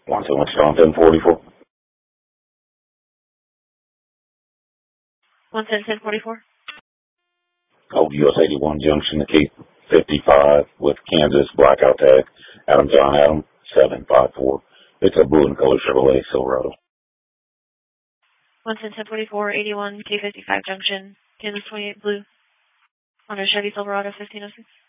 171 Strong 1044. 110-1044. Old US 81 Junction to Keith 55 with Kansas blackout tag. Adam John Adam 754. It's a blue and color Chevrolet Silverado. 110-1044, 81 K55 Junction, Kansas 28 blue on a Chevy Silverado 1506.